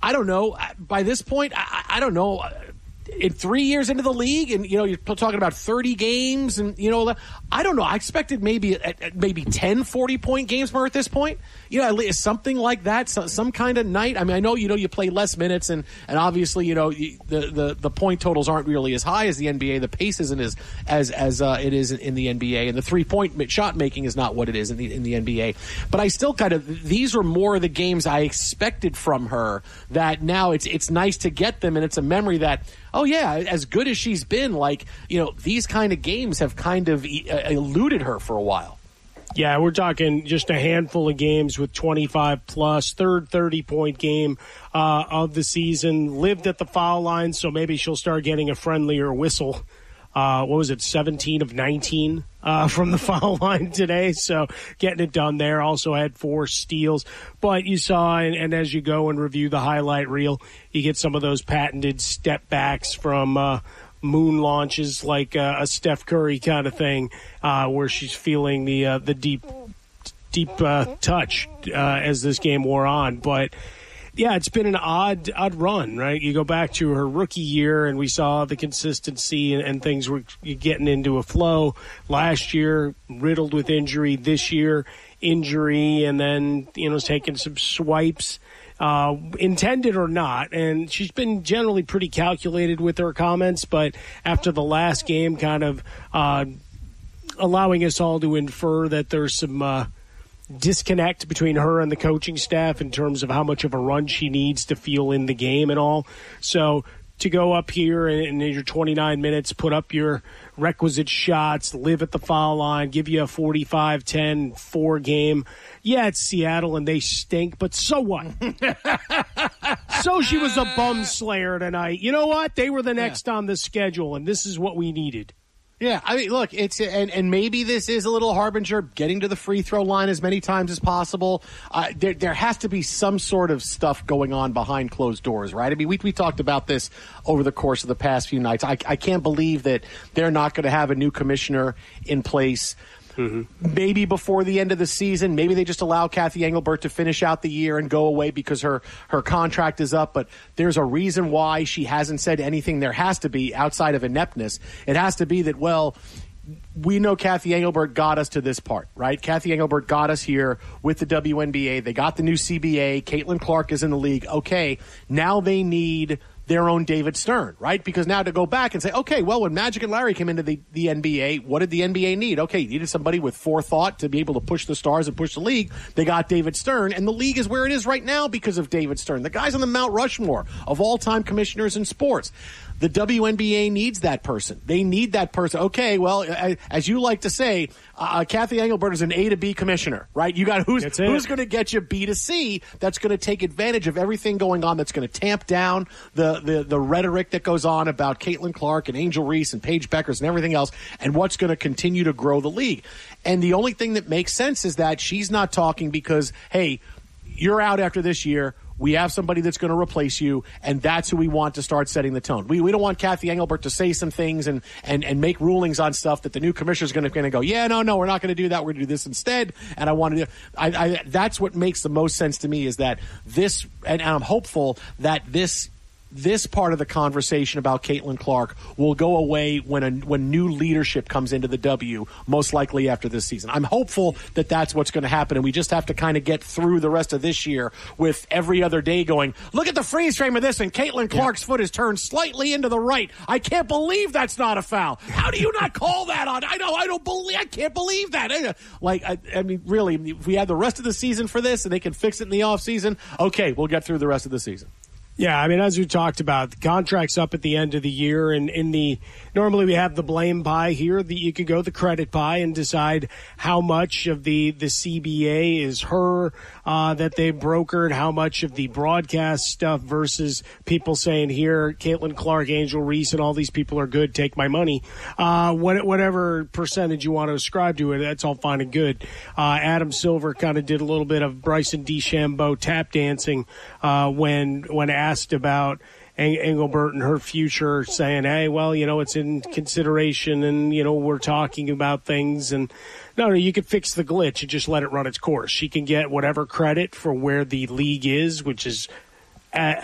I don't know. By this point, I don't know. In 3 years into the league, and you're talking about 30 games, and I don't know. I expected maybe 10 40-point games more at this point. At least something like that, some kind of night. I mean, I know you play less minutes, and obviously the point totals aren't really as high as the NBA. The pace isn't as it is in the NBA, and the 3-point shot making is not what it is in the NBA. But I still these were more of the games I expected from her. That now it's nice to get them, and it's a memory that. Oh, yeah, as good as she's been, these kind of games have kind of eluded her for a while. Yeah, we're talking just a handful of games with 25-plus, third 30-point game of the season, lived at the foul line, so maybe she'll start getting a friendlier whistle. 17 of 19 from the foul line today, so getting it done there. Also had 4 steals. But you saw, and as you go and review the highlight reel, you get some of those patented step backs from moon launches like a Steph Curry kind of thing, where she's feeling the deep touch as this game wore on. But yeah, it's been an odd run, right? You go back to her rookie year, and we saw the consistency and things were getting into a flow. Last year, riddled with injury. This year, injury, and then taking some swipes, intended or not. And she's been generally pretty calculated with her comments, but after the last game, kind of allowing us all to infer that there's some disconnect between her and the coaching staff in terms of how much of a run she needs to feel in the game and all. So to go up here and in your 29 minutes, put up your requisite shots, live at the foul line, give you a 45-10-4 game. Yeah, it's Seattle and they stink, but so what? So she was a bum slayer tonight. You know what? They were the next on the schedule, and this is what we needed. Yeah, I mean, look, it's and maybe this is a little harbinger, getting to the free throw line as many times as possible. There has to be some sort of stuff going on behind closed doors, right? I mean, we talked about this over the course of the past few nights. I can't believe that they're not going to have a new commissioner in place. Mm-hmm. Maybe before the end of the season. Maybe they just allow Kathy Engelbert to finish out the year and go away because her contract is up. But there's a reason why she hasn't said anything. There has to be, outside of ineptness. It has to be that, we know Kathy Engelbert got us to this part, right? Kathy Engelbert got us here with the WNBA. They got the new CBA. Caitlin Clark is in the league. Okay, now they need their own David Stern, right? Because now to go back and say, okay, well, when Magic and Larry came into the NBA, what did the NBA need? Okay, you needed somebody with forethought to be able to push the stars and push the league. They got David Stern, and the league is where it is right now because of David Stern. The guy's on the Mount Rushmore of all-time commissioners in sports. The WNBA needs that person. They need that person. Okay, well, as you like to say, Kathy Engelbert is an A to B commissioner, right? You got who's going to get you B to C that's going to take advantage of everything going on, that's going to tamp down the rhetoric that goes on about Caitlin Clark and Angel Reese and Paige Beckers and everything else, and what's going to continue to grow the league. And the only thing that makes sense is that she's not talking because, hey, you're out after this year. We have somebody that's going to replace you, and that's who we want to start setting the tone. We don't want Kathy Engelbert to say some things and make rulings on stuff that the new commissioner is going to go, yeah, no, we're not going to do that. We're going to do this instead. And I want to do that's what makes the most sense to me is that this, and I'm hopeful that this part of the conversation about Caitlin Clark will go away when new leadership comes into the W, most likely after this season. I'm hopeful that that's what's going to happen, and we just have to kind of get through the rest of this year with every other day going, look at the freeze frame of this, and Caitlin Clark's foot is turned slightly into the right. I can't believe that's not a foul. How do you not call that on? I can't believe that. I mean, really, if we had the rest of the season for this and they can fix it in the offseason, okay, we'll get through the rest of the season. Yeah, I mean, as we talked about, the contract's up at the end of the year, and normally we have the blame pie here. You could go the credit pie and decide how much of the CBA is her that they brokered, how much of the broadcast stuff versus people saying, here, Caitlin Clark, Angel Reese, and all these people are good, take my money. Whatever percentage you want to ascribe to it, that's all fine and good. Adam Silver kind of did a little bit of Bryson DeChambeau tap dancing when asked about Engelbert and her future, saying, hey, well, it's in consideration and, we're talking about things. And no, you could fix the glitch and just let it run its course. She can get whatever credit for where the league is, which is